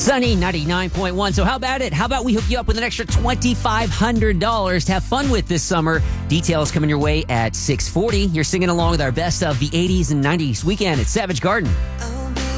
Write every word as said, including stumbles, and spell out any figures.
Sunny ninety-nine point one. So how about it? How about we hook you up with an extra twenty-five hundred dollars to have fun with this summer? Details coming your way at six forty. You're singing along with our best of the eighties and nineties weekend at Savage Garden. Oh.